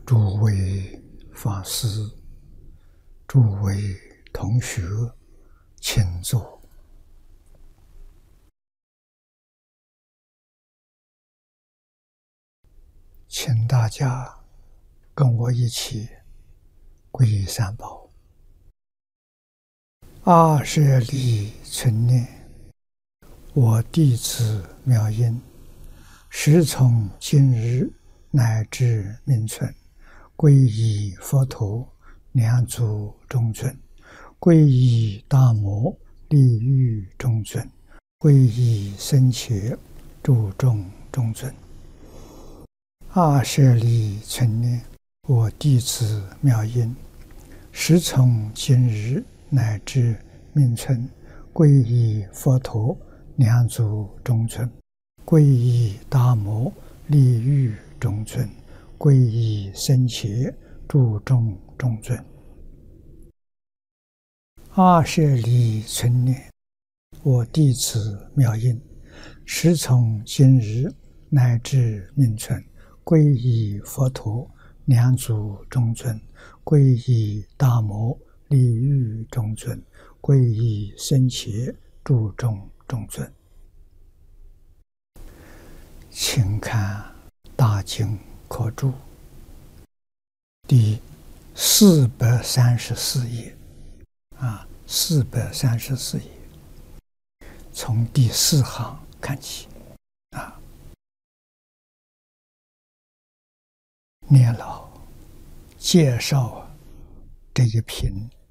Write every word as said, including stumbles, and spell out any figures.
诸位法师、诸位同学，请坐。请大家跟我一起皈依三宝。阿舍利存念，我弟子妙音，时从今日乃至命存，皈依佛陀，两足中尊；皈依大摩，利欲中尊；皈依僧伽，注重中尊。阿舍利存念，我弟子妙音，时从今日乃至命存，皈依佛陀，两足中尊；皈依大摩，利欲中尊；皈依僧伽，注重中尊。阿舍利存念，我弟子妙音，时从今日乃至命存，皈依佛陀，两足中尊；皈依大摩，利欲中尊；皈依僧伽，注重中尊。请看大经科注第四百三十四页啊，四百三十四页，从第四行看起啊。念老介绍这一品